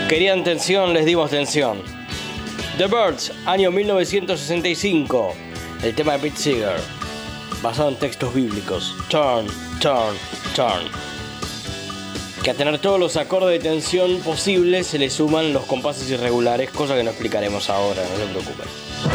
Querían tensión, les dimos tensión. The Byrds, año 1965. El tema de Pete Seeger, basado en textos bíblicos. Turn, turn, turn. Que a tener todos los acordes de tensión posibles se le suman los compases irregulares, cosa que no explicaremos ahora, no se preocupen.